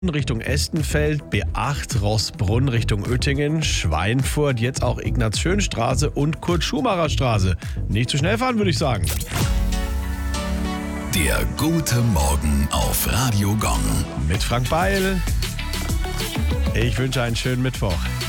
Richtung Estenfeld, B8 Rossbrunn Richtung Uettingen, Schweinfurt, jetzt auch Ignaz-Schön-Straße und Kurt-Schumacher-Straße. Nicht zu schnell fahren, würde ich sagen. Der gute Morgen auf Radio Gong. Mit Frank Beil. Ich wünsche einen schönen Mittwoch.